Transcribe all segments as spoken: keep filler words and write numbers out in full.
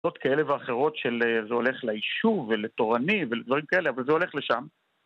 כאלה ואחרות של זה הולך ליישוב ולתורני ולדברים כאלה, אבל זה הולך לשם.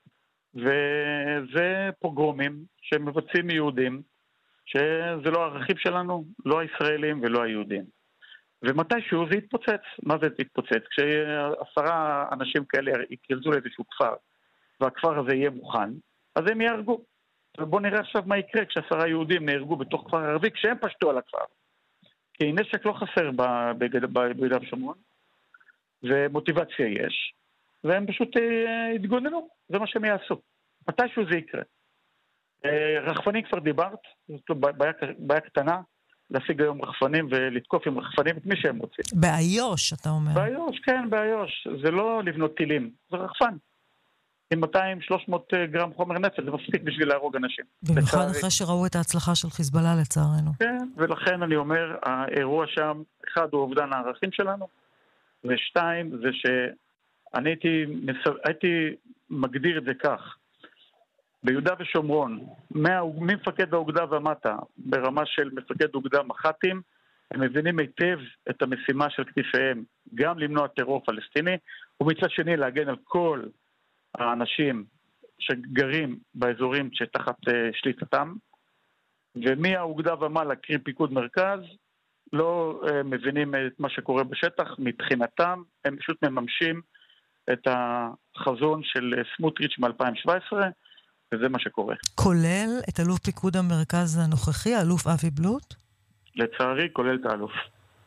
וזה פוגרומים שמבצעים מיהודים, שזה לא הערכים שלנו, לא הישראלים ולא היהודים. ומתישהו זה יתפוצץ. מה זה יתפוצץ? כשעשרה אנשים כאלה יקרזו לאיזשהו כפר, והכפר הזה יהיה מוכן, אז הם יהרגו. ובואו נראה עכשיו מה יקרה כשעשרה יהודים נהרגו בתוך כפר ערבי, כשהם פשטו על הכפר. כי נשק לא חסר ביהודה ושומרון, ומוטיבציה יש, והם פשוט יתגוננו, זה מה שהם יעשו. מתישהו זה יקרה. רחפנים כבר דיברת, זאת בעיה, בעיה קטנה, להשיג היום רחפנים ולתקוף עם רחפנים את מי שהם רוצים. באיו"ש, אתה אומר. באיו"ש, כן, באיו"ש. זה לא לבנות טילים, זה רחפן. עם מאתיים שלוש מאות גרם חומר נפץ, זה מפסיק בשביל להרוג אנשים. במיוחד אחרי שראו את ההצלחה של חיזבאללה לצערנו. כן, ולכן אני אומר, האירוע שם, אחד הוא אובדן הערכים שלנו, ושתיים זה שאני הייתי, הייתי מגדיר את זה כך, ביהודה ושומרון, ממפקד האוגדה ומטה, ברמה של מפקד אוגדה מח"טים, הם מבינים היטב את המשימה של כתפיהם, גם למנוע טרור פלסטיני, ומצד שני להגן על כל האנשים שגרים באזורים שתחת uh, שליטתם, ומי האוגדה ומעלה, קרי פיקוד מרכז, לא uh, מבינים את מה שקורה בשטח, מבחינתם הם פשוט מממשים את החזון של uh, סמוטריץ' מ-אלפיים שבע עשרה, וזה מה שקורה. כולל את אלוף פיקוד המרכז הנוכחי, אלוף אבי בלוט? לצערי, כולל את האלוף.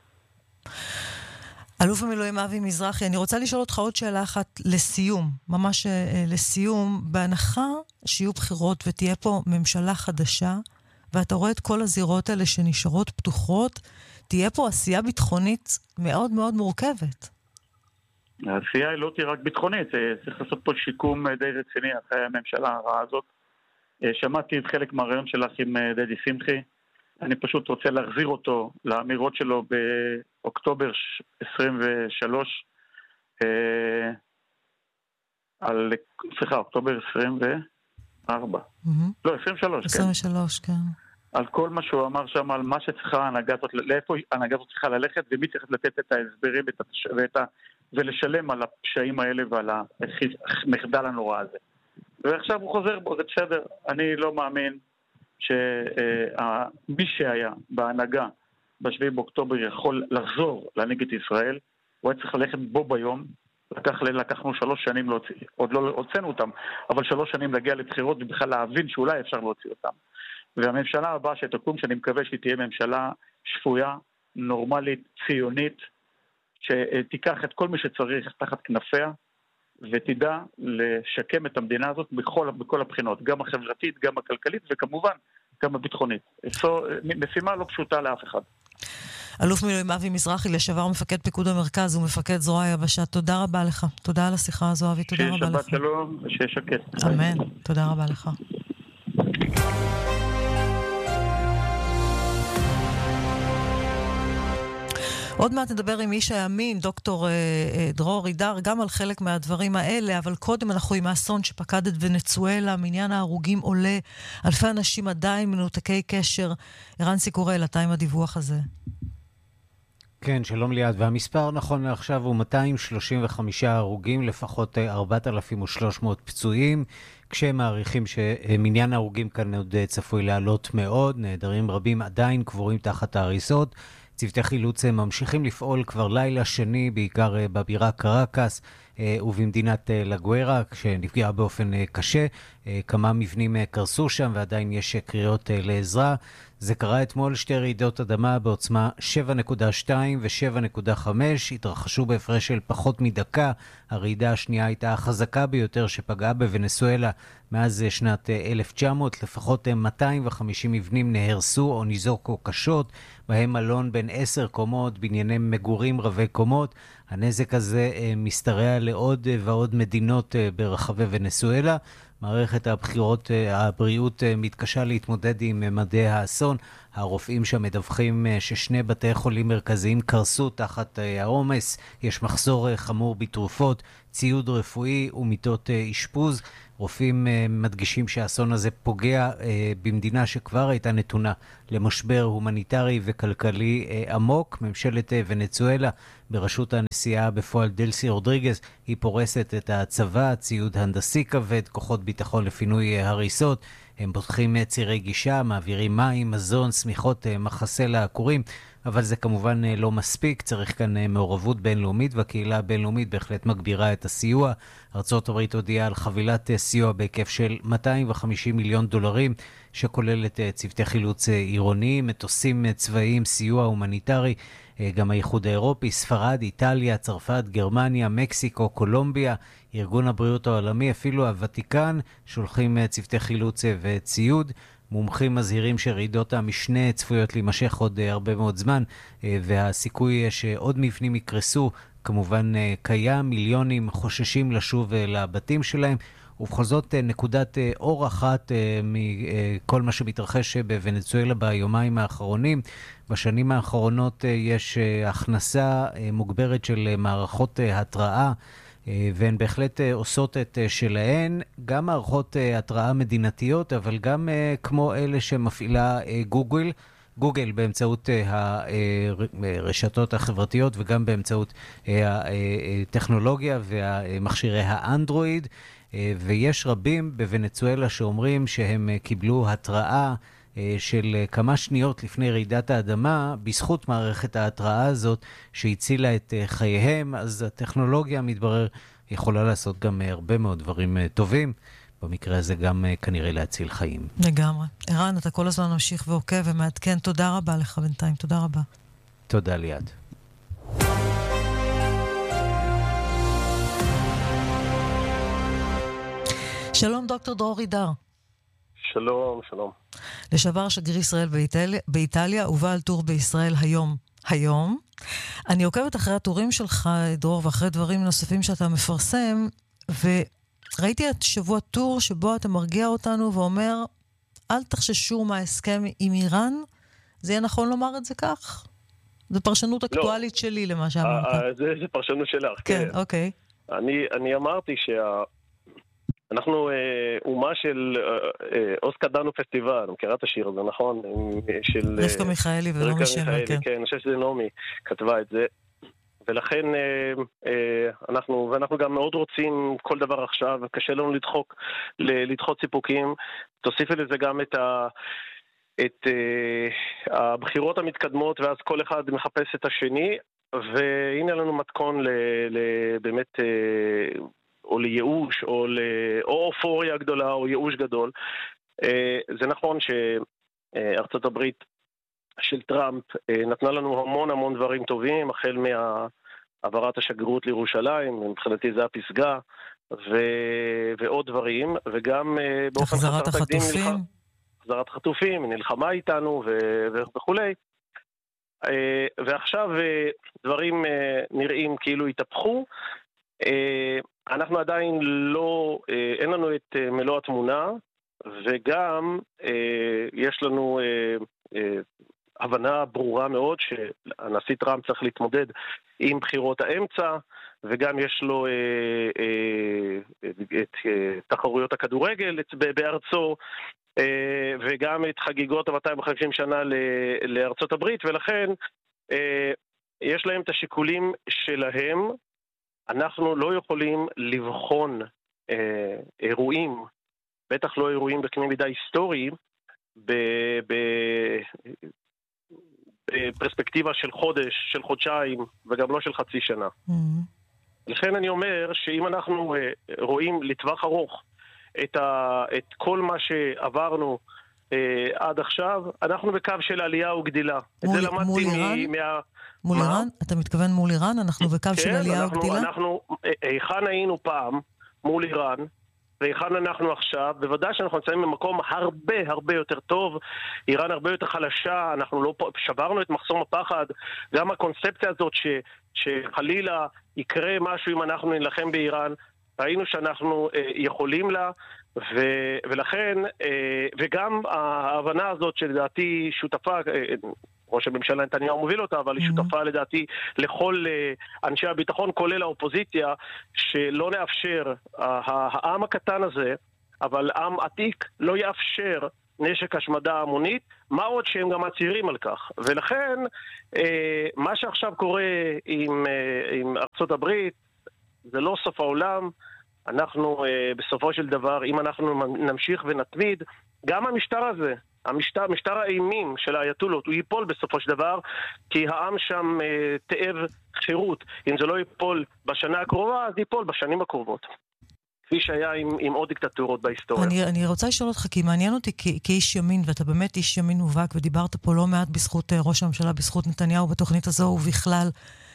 אלוף המילואים אבי מזרחי, אני רוצה לשאול אותך עוד שאלה אחת לסיום, ממש לסיום, בהנחה שיהיו בחירות ותהיה פה ממשלה חדשה, ואתה רואה את כל הזירות האלה שנשארות פתוחות, תהיה פה עשייה ביטחונית מאוד מאוד מורכבת. העשייה היא לא תהיה רק ביטחונית, צריך לעשות פה שיקום די רציני אחרי הממשלה הרעה הזאת. שמעתי את חלק מהרעיון שלך עם דדי שמחי, אני פשוט רוצה להחזיר אותו לאמירות שלו באוקטובר עשרים ושלוש, אה, על, סליחה, אוקטובר עשרים וארבע. Mm-hmm. לא, עשרים ושלוש, עשרים ושלוש, כן. כן. על כל מה שהוא אמר שם, על מה שצריכה ההנהגה הזאת, לאיפה ההנהגה הזאת צריכה ללכת, ומי צריך לתת את ההסברים ואת, ואת ה, ולשלם על הפשעים האלה ועל המחדל הנורא הזה. ועכשיו הוא חוזר בו, זה בסדר. אני לא מאמין שמי שהיה בהנהגה בשביעי באוקטובר יכול לחזור להנהיג את ישראל, הוא היה צריך ללכת בו ביום, לקח, לקחנו שלוש שנים להוציא, עוד לא הוצאנו אותם, אבל שלוש שנים להגיע לבחירות ובכלל להבין שאולי אפשר להוציא אותם. והממשלה הבאה שתקום, שאני מקווה שהיא תהיה ממשלה שפויה, נורמלית, ציונית, שתיקח את כל מי שצריך תחת כנפיה, ותדע לשקם את המדינה הזאת בכל, בכל הבחינות, גם החברתית, גם הכלכלית, וכמובן גם הביטחונית. זו משימה לא פשוטה לאף אחד. אלוף מילואים אבי מזרחי, לשעבר מפקד פיקוד המרכז ומפקד זרוע היבשה, תודה רבה לך. תודה על השיחה הזו, אבי, תודה רבה לך. שיהיה שבת שלום ושיהיה שקט. אמן, תודה רבה לך. עוד מעט נדבר עם איש הימין, דוקטור דרור אידר, גם על חלק מהדברים האלה, אבל קודם אנחנו עם האסון שפקד את ונצואלה, מניין ההרוגים עולה, אלפי אנשים עדיין מנותקי קשר. ערן סיקורל, אתה עם הדיווח הזה. כן, שלום ליד, והמספר נכון לעכשיו הוא מאתיים שלושים וחמישה הרוגים, לפחות ארבעת אלפים ושלוש מאות פצועים, כשהם מעריכים שמניין ההרוגים כאן עוד צפוי לעלות מאוד, נהדרים רבים עדיין קבורים תחת ההריסות, צוותי חילוץ ממשיכים לפעול כבר לילה שני, בעיקר בבירה קרקס ובמדינת לגוארה, שנפגעה באופן קשה. כמה מבנים קרסו שם ועדיין יש קריאות לעזרה. זה קרה אתמול, שתי רעידות אדמה בעוצמה שבע נקודה שתיים ו-שבע נקודה חמש, התרחשו בהפרש של פחות מדקה. הרעידה השנייה הייתה החזקה ביותר שפגעה בוונצואלה מאז שנת אלף תשע מאות, לפחות מאתיים וחמישים מבנים נהרסו או ניזוקו קשות, בהם מלון בין עשר קומות, בנייני מגורים רבי קומות. הנזק הזה משתרע לעוד ועוד מדינות ברחבי וונצואלה, מערכת הבחירות, הבריאות מתקשה להתמודד עם ממדי האסון. הרופאים שם מדווחים ששני בתי חולים מרכזיים קרסו תחת העומס. יש מחסור חמור בתרופות, ציוד רפואי ומיטות אשפוז. רופאים מדגישים שהאסון הזה פוגע במדינה שכבר הייתה נתונה למשבר הומניטרי וכלכלי עמוק. ממשלת ונצואלה בראשות הנשיאה בפועל דלסי רודריגז היא פורסת את הצבא, ציוד הנדסי כבד, כוחות ביטחון לפינוי הריסות. הם פותחים צירי גישה, מעבירים מים, מזון, סמיכות, מחסה לעקורים, אבל זה כמובן לא מספיק. צריך כאן מעורבות בינלאומית, והקהילה הבינלאומית בהחלט מגבירה את הסיוע. ארצות הברית הודיעה על חבילת סיוע בהיקף של מאתיים וחמישים מיליון דולרים, שכוללת צוותי חילוץ עירוניים, מטוסים צבאיים, סיוע הומניטרי. גם האיחוד האירופי, ספרד, איטליה, צרפת, גרמניה, מקסיקו, קולומביה, ארגון הבריאות העולמי, אפילו הוותיקן, שולחים צוותי חילוץ וציוד. מומחים מזהירים שרעידות המשנה צפויות להימשך עוד הרבה מאוד זמן, והסיכוי שעוד מבנים יקרסו כמובן קיים. מיליונים חוששים לשוב לבתים שלהם, ובכל זאת נקודת אור אחת מכל מה שמתרחש בוונצואלה ביומיים האחרונים. בשנים האחרונות יש הכנסה מוגברת של מערכות התראה, והן בהחלט עושות את שלהן, גם מערכות התראה מדינתיות, אבל גם כמו אלה שמפעילה גוגל, גוגל באמצעות הרשתות החברתיות וגם באמצעות הטכנולוגיה והמכשירי האנדרואיד. ויש רבים בוונצואלה שאומרים שהם קיבלו התראה של כמה שניות לפני רעידת האדמה בזכות מערכת ההתראה הזאת שהצילה את חייהם. אז הטכנולוגיה מתברר יכולה לעשות גם הרבה מאוד דברים טובים, במקרה הזה גם כנראה להציל חיים. לגמרי. ערן, אתה כל הזמן ממשיך ועוקב ומעדכן. תודה רבה לך בינתיים. תודה רבה. תודה ליד. שלום דוקטור דרור אידר. שלום, שלום. לשעבר שגריר ישראל באיטליה, באיטליה ובא על טור בישראל היום. היום. אני עוקבת אחרי הטורים שלך, דרור, ואחרי דברים נוספים שאתה מפרסם, וראיתי את שבוע טור שבו אתה מרגיע אותנו ואומר, אל תחששו מההסכם עם איראן, זה יהיה נכון לומר את זה כך? זו פרשנות אקטואלית לא. שלי למה שאמרת. זה, זה פרשנות שלך. כן, כן. אוקיי. אני, אני אמרתי שה... אנחנו אה, אומה של אה, אה, אוסקר דנו פסטיבל, מכירה את השיר הזה, נכון? של רבקה מיכאלי ונעמי שמר, כן. כן, אני חושב שזה נעמי כתבה את זה. ולכן אה, אה, אנחנו, ואנחנו גם מאוד רוצים כל דבר עכשיו, קשה לנו לדחוק, לדחות סיפוקים. תוסיף לזה גם את ה... את אה, הבחירות המתקדמות, ואז כל אחד מחפש את השני, והנה לנו מתכון ל, ל, באמת... אה, או לייאוש, או לאופוריה גדולה, או ייאוש גדול. זה נכון שארצות הברית של טראמפ נתנה לנו המון המון דברים טובים, החל מהעברת השגרירות לירושלים, מבחינתי זה הפסגה, ו- ועוד דברים, וגם באופן החזרת החטופים. החזרת חטופים, נלחמה איתנו ו- וכולי. ועכשיו דברים נראים כאילו התהפכו, אנחנו עדיין לא, אין לנו את מלוא התמונה, וגם יש לנו הבנה ברורה מאוד שהנשיא טראמפ צריך להתמודד עם בחירות האמצע, וגם יש לו את תחרויות הכדורגל בארצו, וגם את חגיגות ה-מאתיים וחמישים שנה לארצות הברית, ולכן יש להם את השיקולים שלהם. אנחנו לא יכולים לבחון אה, אירועים, בטח לא אירועים בקנה מידה היסטורי, בפרספקטיבה של חודש, של חודשיים, וגם לא של חצי שנה. Mm-hmm. לכן אני אומר שאם אנחנו אה, רואים לטווח ארוך את, ה, את כל מה שעברנו אה, עד עכשיו, אנחנו בקו של עלייה וגדילה. מול, את זה למדתי מ- מה... מול מה? איראן? אתה מתכוון מול איראן? אנחנו בקו כן, של עלייה אנחנו, וגדילה? אנחנו, היכן היינו פעם מול איראן, והיכן אנחנו עכשיו, בוודאי שאנחנו נמצאים במקום הרבה הרבה יותר טוב, איראן הרבה יותר חלשה, אנחנו לא שברנו את מחסום הפחד, גם הקונספציה הזאת ש, שחלילה יקרה משהו אם אנחנו נלחם באיראן, ראינו שאנחנו אה, יכולים לה, ו, ולכן, אה, וגם ההבנה הזאת שלדעתי שותפה, אה, ראש הממשלה נתניהו מוביל אותה, אבל היא שותפה לדעתי לכל אה, אנשי הביטחון, כולל האופוזיציה, שלא נאפשר, אה, העם הקטן הזה, אבל עם עתיק לא יאפשר נשק השמדה המונית, מה עוד שהם גם מצהירים על כך. ולכן, אה, מה שעכשיו קורה עם, אה, עם ארצות הברית, זה לא סוף העולם. אנחנו אה, בסופו של דבר, אם אנחנו נמשיך ונתמיד, גם המשטר הזה, המשטר, משטר האימים של האייתולות, הוא ייפול בסופו של דבר, כי העם שם אה, תאב חירות. אם זה לא ייפול בשנה הקרובה, אז ייפול בשנים הקרובות. כפי שהיה עם, עם עוד דיקטטורות בהיסטוריה. אני, אני רוצה לשאול אותך, כי מעניין אותי כ, כאיש ימין, ואתה באמת איש ימין מובהק, ודיברת פה לא מעט בזכות ראש הממשלה, בזכות נתניהו בתוכנית הזו ובכלל.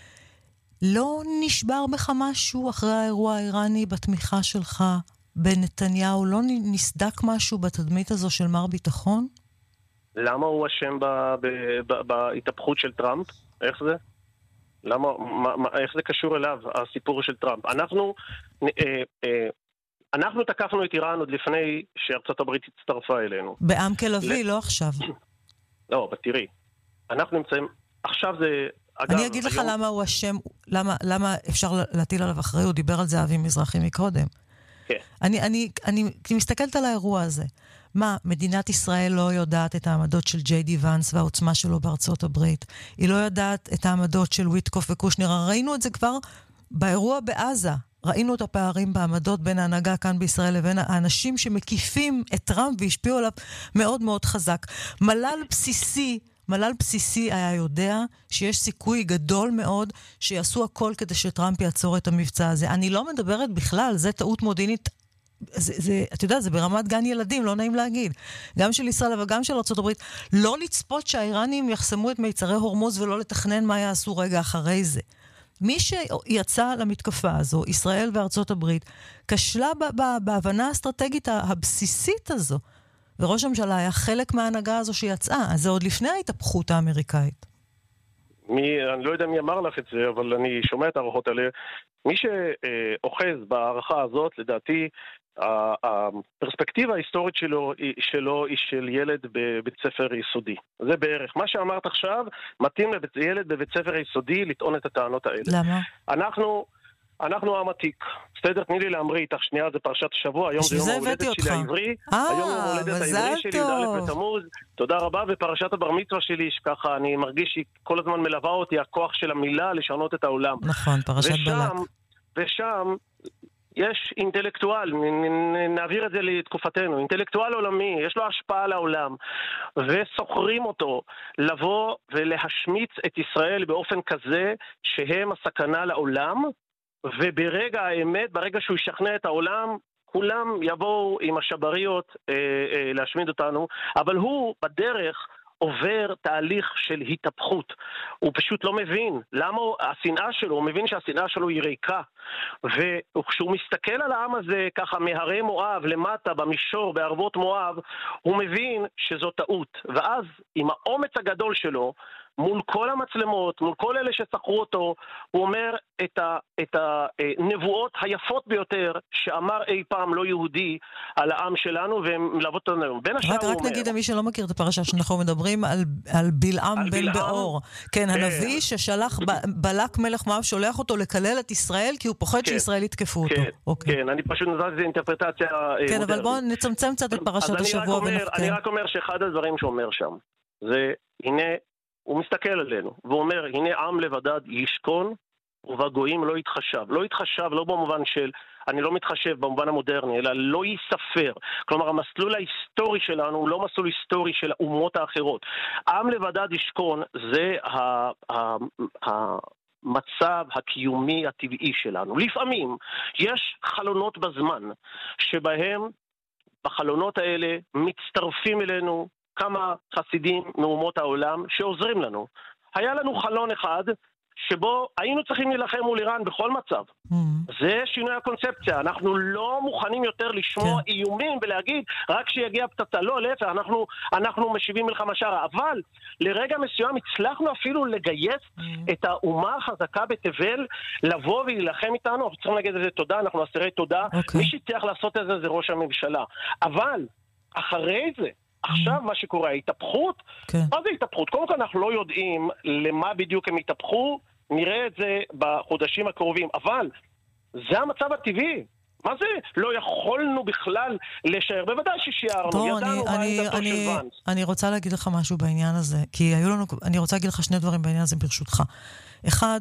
לא נשבר בך משהו אחרי האירוע האיראני בתמיכה שלך בנתניהו? לא נסדק משהו בתדמית הזו של מר ביטחון? למה הוא אשם בהתהפכות של טראמפ? איך זה? למה, מה, מה, איך זה קשור אליו, הסיפור של טראמפ? אנחנו, אה, אה, אנחנו תקפנו את איראן עוד לפני שארצות הברית הצטרפה אלינו. בעם כלבי, ל... לא עכשיו. לא, אבל תראי, אנחנו נמצאים, עכשיו זה... אגב, אני אגיד לך היום... למה הוא אשם, למה, למה אפשר להטיל עליו אחריות, דיבר על זה אבי מזרחי מקודם. כן. אני, אני, אני, אני מסתכלת על האירוע הזה. מה, מדינת ישראל לא יודעת את העמדות של ג'יי די ואנס והעוצמה שלו בארצות הברית. היא לא יודעת את העמדות של וויטקוף וקושניר. ראינו את זה כבר באירוע בעזה. ראינו את הפערים בעמדות בין ההנהגה כאן בישראל לבין האנשים שמקיפים את טראמפ והשפיעו עליו מאוד מאוד חזק. מל"ל בסיסי, מל"ל בסיסי היה יודע שיש סיכוי גדול מאוד שיעשו הכל כדי שטראמפ יעצור את המבצע הזה. אני לא מדברת בכלל, זה טעות מודיעינית. זה, זה, אתה יודע, זה ברמת גן ילדים, לא נעים להגיד. גם של ישראל וגם של ארצות הברית. לא לצפות שהאיראנים יחסמו את מיצרי הורמוז ולא לתכנן מה יעשו רגע אחרי זה. מי שיצא למתקפה הזו, ישראל וארצות הברית, כשלה ב- ב- בהבנה האסטרטגית הבסיסית הזו. וראש הממשלה היה חלק מההנהגה הזו שיצאה. אז זה עוד לפני ההתהפכות האמריקאית. מי, אני לא יודע מי אמר לך את זה, אבל אני שומע את הערכות האלה. מי שאוחז בהערכה הזאת, לדעתי, הפרספקטיבה ההיסטורית שלו, שלו היא של ילד בבית ספר יסודי. זה בערך. מה שאמרת עכשיו, מתאים לילד בבית ספר יסודי לטעון את הטענות האלה. למה? אנחנו, אנחנו עם עתיק. בסדר, תני לי להמריא איתך שנייה, זה פרשת השבוע, היום זה יום ההולדת שלי העברי. היום יום ההולדת העברי שלי, ד' בתמוז. תודה רבה, ופרשת הבר מצווה שלי, שככה אני מרגיש שהיא כל הזמן מלווה אותי, הכוח של המילה לשנות את העולם. נכון, פרשת בלק. ושם יש אינטלקטואל, נעביר את זה לתקופתנו, אינטלקטואל עולמי, יש לו השפעה על העולם, וסוחרים אותו לבוא ולהשמיץ את ישראל באופן כזה שהם הסכנה לעולם, וברגע האמת, ברגע שהוא ישכנע את העולם, כולם יבואו עם השבריות אה, אה, להשמיד אותנו, אבל הוא בדרך עובר תהליך של התהפכות. הוא פשוט לא מבין למה השנאה שלו, הוא מבין שהשנאה שלו היא ריקה. וכשהוא מסתכל על העם הזה ככה מהרי מואב למטה במישור בערבות מואב, הוא מבין שזו טעות. ואז עם האומץ הגדול שלו, מול כל המצלמות, מול כל אלה שסחרו אותו, הוא אומר את, ה, את הנבואות היפות ביותר שאמר אי פעם לא יהודי על העם שלנו, והם מלוות אותנו היום. בין השאר רק, הוא רק אומר... נגיד למי שלא מכיר את הפרשה שאנחנו מדברים על, על בלעם על בן בלעם? באור. כן, הנביא ששלח ב, בלק מלך מואב, שולח אותו לקלל את ישראל, כי הוא פוחד כן, שישראל יתקפו אותו. כן, אוקיי. כן, אני פשוט נזל איזו אינטרפרטציה כן, מודרנית. אבל בואו נצמצם קצת את פרשת השבוע. אומר, ונח... אני רק אומר שאחד הדברים שאומר שם, זה הנה הוא מסתכל עלינו, והוא אומר, הנה עם לבדד ישכון, ובגויים לא יתחשב. לא יתחשב, לא במובן של, אני לא מתחשב במובן המודרני, אלא לא ייספר. כלומר, המסלול ההיסטורי שלנו הוא לא מסלול היסטורי של האומות האחרות. עם לבדד ישכון, זה ה... ה... ה... מצב הקיומי הטבעי שלנו. לפעמים יש חלונות בזמן, שבהם בחלונות האלה מצטרפים אלינו כמה חסידים מאומות העולם שעוזרים לנו. היה לנו חלון אחד שבו היינו צריכים להילחם מול איראן בכל מצב. Mm-hmm. זה שינוי הקונספציה. אנחנו לא מוכנים יותר לשמוע כן. איומים ולהגיד רק שיגיע פצצה. לא, להפך, אנחנו, אנחנו משיבים מלחמה שערה. אבל לרגע מסוים הצלחנו אפילו לגייס mm-hmm. את האומה החזקה בתבל, לבוא ולהילחם איתנו. אנחנו צריכים להגיד את זה תודה, אנחנו אסירי תודה. Okay. מי שצריך לעשות את זה זה ראש הממשלה. אבל אחרי זה, עכשיו מה שקורה, ההתהפכות, מה זה התהפכות? קודם כל אנחנו לא יודעים למה בדיוק הם התהפכו, נראה את זה בחודשים הקרובים, אבל זה המצב הטבעי. מה זה? לא יכולנו בכלל לשער, בוודאי ששיערנו, ידענו מה עמדתו של ואנס. אני רוצה להגיד לך משהו בעניין הזה, כי היו לנו, אני רוצה להגיד לך שני דברים בעניין הזה ברשותך. אחד,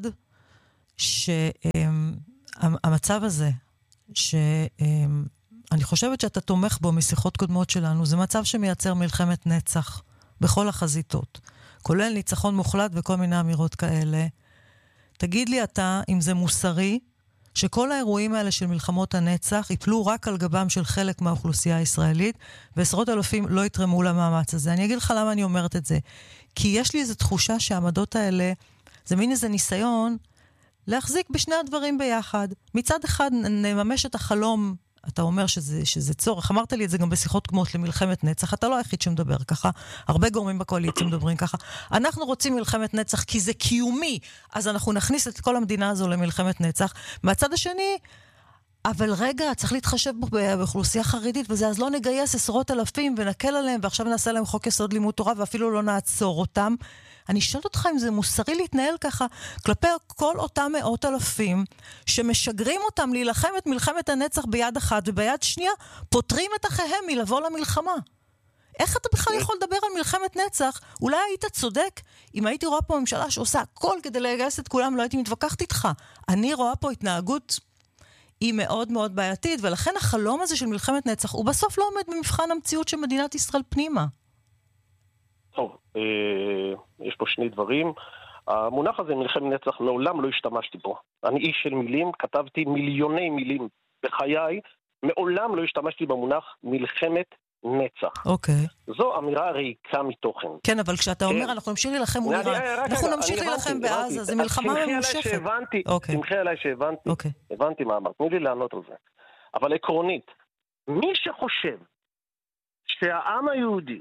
שהמצב הזה, ש... אני חושבת שאתה תומך בו משיחות קודמות שלנו, זה מצב שמייצר מלחמת נצח בכל החזיתות, כולל ניצחון מוחלט וכל מיני אמירות כאלה. תגיד לי אתה, אם זה מוסרי, שכל האירועים האלה של מלחמות הנצח יפלו רק על גבם של חלק מהאוכלוסייה הישראלית, ועשרות אלפים לא יתרמו למאמץ הזה. אני אגיד לך למה אני אומרת את זה. כי יש לי איזו תחושה שהעמדות האלה, זה מין איזה ניסיון להחזיק בשני הדברים ביחד. מצד אחד נממש את החלום, אתה אומר שזה, שזה צורך, אמרת לי את זה גם בשיחות קודמות למלחמת נצח, אתה לא היחיד שמדבר ככה, הרבה גורמים בקואליציה מדברים ככה, אנחנו רוצים מלחמת נצח כי זה קיומי, אז אנחנו נכניס את כל המדינה הזו למלחמת נצח, מהצד השני, אבל רגע, צריך להתחשב באוכלוסייה חרדית, וזה אז לא נגייס עשרות אלפים ונקל עליהם, ועכשיו נעשה להם חוק יסוד לימוד תורה, ואפילו לא נעצור אותם. אני שואלת אותך אם זה מוסרי להתנהל ככה, כלפי כל אותם מאות אלפים, שמשגרים אותם להילחם את מלחמת הנצח ביד אחת, וביד שנייה פותרים את אחיהם מלבוא למלחמה. איך אתה בכלל יכול לדבר על מלחמת נצח? אולי היית צודק, אם הייתי רואה פה ממשלה שעושה הכל כדי לגייס את כולם, לא הייתי מתווכחת איתך. אני רואה פה התנהגות היא מאוד מאוד בעייתית, ולכן החלום הזה של מלחמת נצח, הוא בסוף לא עומד במבחן המציאות של מדינת ישראל פנימה. טוב, יש פה שני דברים. המונח הזה, מלחמת נצח, מעולם לא השתמשתי בו. אני איש של מילים, כתבתי מיליוני מילים בחיי, מעולם לא השתמשתי במונח מלחמת נצח. אוקיי. זו אמירה ריקה מתוכן. כן, אבל כשאתה אומר, אנחנו נמשיך להילחם מול איראן, אנחנו נמשיך להילחם בעזה, זה מלחמה ממושכת. תמחי עליי שהבנתי, הבנתי מה אמרת, תני לי לענות על זה. אבל עקרונית, מי שחושב שהעם היהודי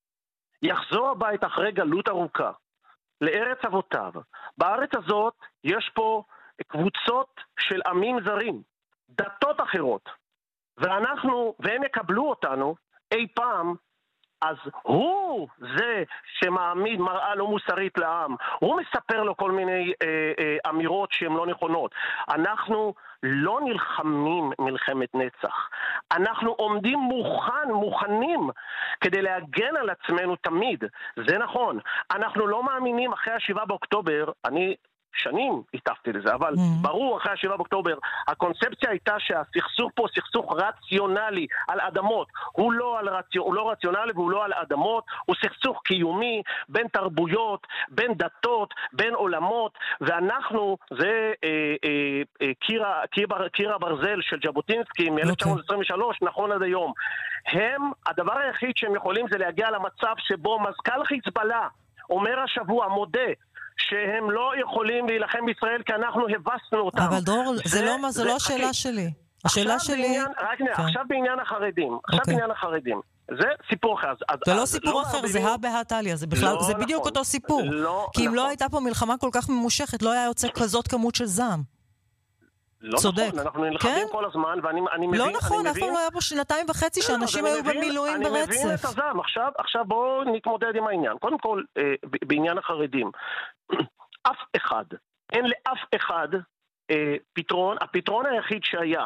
יחזור הבית אחרי גלות ארוכה לארץ אבותיו, בארץ הזאת יש פה קבוצות של עמים זרים, דתות אחרות, ואנחנו, והם יקבלו אותנו אי פעם, אז הוא זה שמעמיד מראה לא מוסרית לעם. הוא מספר לו כל מיני אה, אה, אמירות שהן לא נכונות. אנחנו לא נלחמים מלחמת נצח. אנחנו עומדים מוכן, מוכנים כדי להגן על עצמנו תמיד. זה נכון. אנחנו לא מאמינים אחרי השבעה באוקטובר, אני שנים התאפתי לזה, אבל mm-hmm. ברור אחרי השבעה באוקטובר, הקונספציה הייתה שהסכסוך פה סכסוך רציונלי על אדמות, הוא לא, על רציו, הוא לא רציונלי והוא לא על אדמות, הוא סכסוך קיומי בין תרבויות, בין דתות, בין עולמות, ואנחנו, זה אה, אה, אה, קיר, קיר, קיר הברזל של ג'בוטינסקי מ-אלף תשע מאות עשרים ושלוש, okay. נכון עד היום. הם, הדבר היחיד שהם יכולים זה להגיע למצב שבו מזכ"ל חיזבאללה אומר השבוע, מודה, שהם לא יכולים להילחם בישראל כי אנחנו הבסנו אותם. אבל דרור, זה, זה לא, זה לא השאלה שלי. השאלה שלי... בעניין, רק כן. עכשיו בעניין החרדים. עכשיו okay. בעניין החרדים. זה סיפור אחר. זה לא סיפור לא אחר, זה הא בהא תליא. זה בכלל, לא זה נכון. בדיוק אותו סיפור. לא כי אם נכון. לא הייתה פה מלחמה כל כך ממושכת, לא היה יוצא כזאת כמות של זעם. לא צודק. נכון, אנחנו נלחמים כן? כל הזמן, ואני אני מבין... לא נכון, אף פעם לא היה פה שנתיים וחצי שאנשים היו מבין, במילואים אני ברצף. אני מבין את הזעם. עכשיו, עכשיו בואו נתמודד עם העניין. קודם כל, אה, בעניין החרדים. אף אחד, אין לאף אחד אה, פתרון, הפתרון היחיד שהיה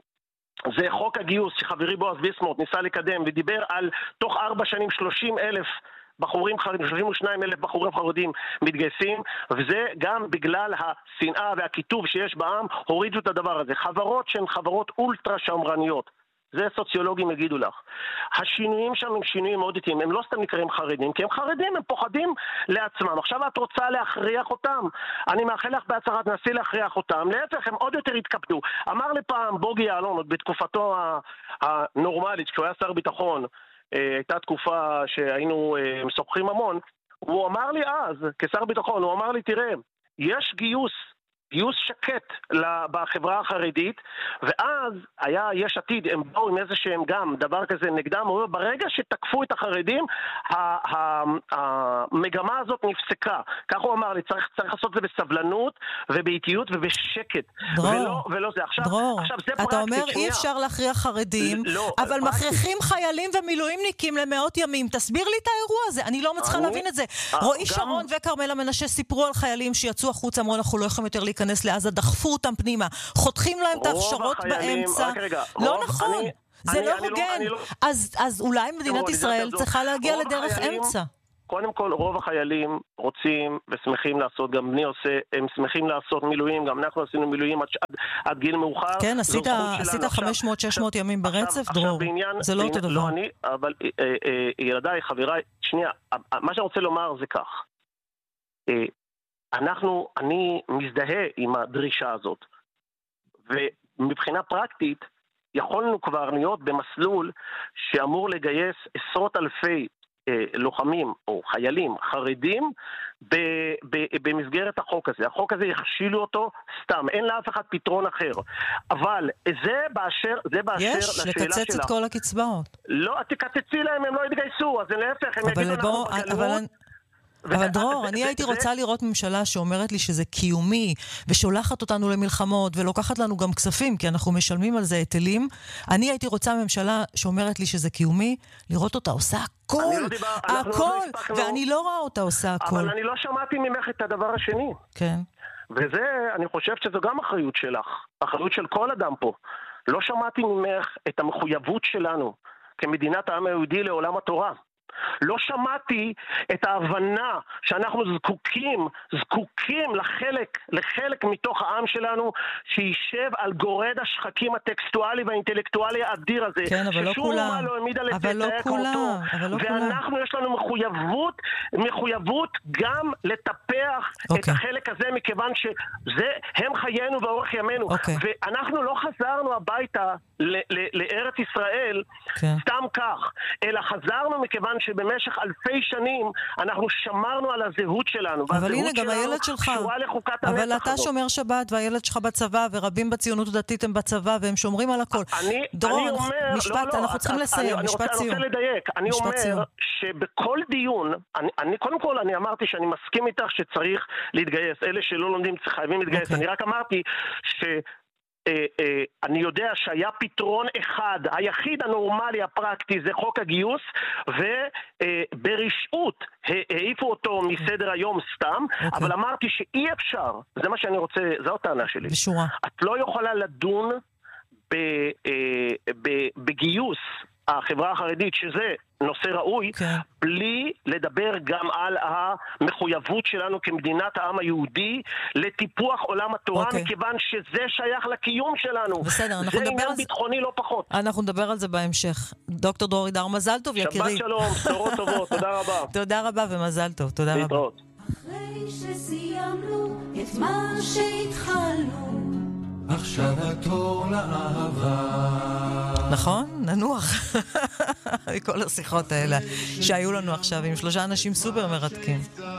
זה חוק הגיוס שחברי בועז ביסמוט ניסה לקדם ודיבר על תוך ארבע שנים שלושים אלף בחורים חרדים, שלושים ושניים אלף בחורים חרדים מתגייסים, וזה גם בגלל השנאה והכיתוב שיש בעם, הורידו את הדבר הזה. חברות שהן חברות אולטרה שמרניות, זה סוציולוגים יגידו לך. השינויים שם הם שינויים מאוד איטיים, הם לא סתם נקראים חרדים, כי הם חרדים, הם פוחדים לעצמם. עכשיו את רוצה להכריח אותם? אני מאחל לך בהצהרת נשיא להכריח אותם. להפך, הם עוד יותר התקפדו. אמר לפעם בוגי יעלון, עוד בתקופתו הנורמלית, כשהוא היה שר ביטחון, הייתה תקופה שהיינו משוחחים המון, הוא אמר לי אז, כשר ביטחון, הוא אמר לי, תראה, יש גיוס, גיוס שקט בחברה החרדית, ואז היה יש עתיד, הם באו עם איזה שהם גם דבר כזה נגדם, ברגע שתקפו את החרדים, המגמה הזאת נפסקה. כך הוא אמר לי, צריך, צריך לעשות את זה בסבלנות ובאיטיות ובשקט. דרור, ולא, ולא זה. עכשיו, דרור, עכשיו זה אתה פרקטית, אומר שנייה. אי אפשר להכריח חרדים, לא, אבל פרקטית. מכריחים חיילים ומילואימניקים למאות ימים. תסביר לי את האירוע הזה, אני לא מצליחה אני, להבין את זה. אה, רועי גם... שרון וקרמלה מנשה סיפרו על חיילים שיצאו החוצה, אמרו אנחנו לא יכולים יותר להיכנס לעזה, דחפו אותם פנימה, חותכים להם את ההכשרות באמצע. רגע, לא רוב, נכון, אני, זה אני, לא אני הוגן. לא, לא... אז, אז אולי מדינת ישראל צריכה להגיע לדרך חיילים, אמצע. קודם כל, רוב החיילים רוצים ושמחים לעשות, גם בני עושה, הם שמחים לעשות מילואים, גם אנחנו עשינו מילואים עד, עד, עד גיל מאוחר. כן, עשית, עשית חמש מאות שש מאות ימים ברצף, עכשיו, דרור. בעניין, זה לא בעניין, אותו דבר. לא אני, אבל אה, אה, ילדיי, חבריי, שנייה, מה שאני רוצה לומר זה כך. אה, אנחנו, אני מזדהה עם הדרישה הזאת. ומבחינה פרקטית, יכולנו כבר להיות במסלול שאמור לגייס עשרות אלפי אה, לוחמים או חיילים חרדים ב, ב, במסגרת החוק הזה. החוק הזה יכשילו אותו סתם, אין לאף אחד פתרון אחר. אבל זה באשר, זה באשר יש, לשאלה שלה. יש, לקצץ את כל הקצבאות. לא, תקצצי להם, הם לא יתגייסו, אז זה להפך, הם יגידו אנחנו בגלות. אבל... אבל דרור, אני הייתי רוצה לראות ממשלה שאומרת לי שזה קיומי, ושולחת אותנו למלחמות, ולוקחת לנו גם כספים, כי אנחנו משלמים על זה היטלים. אני הייתי רוצה ממשלה שאומרת לי שזה קיומי, לראות אותה עושה הכל, הכל, ואני לא רואה אותה עושה הכל. אבל אני לא שמעתי ממך את הדבר השני. כן. וזה, אני חושב שזו גם אחריות שלך, אחריות של כל אדם פה. לא שמעתי ממך את המחויבות שלנו, כמדינת העם היהודי לעולם התורה. לא שמעתי את ההבנה שאנחנו זקוקים, זקוקים לחלק, לחלק מתוך העם שלנו שישב על גורד השחקים הטקסטואלי והאינטלקטואלי האדיר הזה. כן, אבל לא כולם. ששום לא העמידה אבל לא כולם. ואנחנו יש לנו מחויבות, מחויבות גם לטפח okay. את החלק הזה, מכיוון שזה הם חיינו ואורך ימינו. Okay. ואנחנו לא חזרנו הביתה ל- ל- לארץ ישראל okay. סתם כך, אלא חזרנו מכיוון שבמשך אלפי שנים אנחנו שמרנו על הזהות שלנו. אבל הנה, גם הילד שלך. אבל אתה הזאת. שומר שבת, והילד שלך בצבא, ורבים בציונות הדתית הם בצבא, והם שומרים על הכל. אני, דרור, אני אומר, משפט, לא, לא, אנחנו צריכים לסיים, אני, משפט אני רוצה, סיום. אני רוצה לדייק. אני אומר סיום. שבכל דיון, אני, אני, קודם כל אני אמרתי שאני מסכים איתך שצריך להתגייס. אלה שלא לומדים חייבים להתגייס. Okay. אני רק אמרתי ש... אני יודע שהיה פתרון אחד, היחיד הנורמלי הפרקטי זה חוק הגיוס, וברשעות העיפו אותו מסדר היום סתם, okay. אבל אמרתי שאי אפשר, זה מה שאני רוצה, זו הטענה שלי. בשורה. את לא יכולה לדון בגיוס החברה החרדית, שזה נושא ראוי, okay. בלי לדבר גם על המחויבות שלנו כמדינת העם היהודי לטיפוח עולם התורה, okay. מכיוון שזה שייך לקיום שלנו. בסדר, אנחנו זה נדבר עניין על ביטחוני לא פחות. אנחנו נדבר על זה בהמשך. דוקטור דרור אידר, מזל טוב, יקירי. שבת שלום, בשורות טובות, תודה רבה. תודה רבה ומזל טוב, תודה רבה. להתראות. אחרי שסיימנו את מה שהתחלנו, עכשיו התור לאהבה. נכון? ננוח. כל השיחות האלה שהיו לנו עכשיו עם שלושה אנשים סופר מרתקים.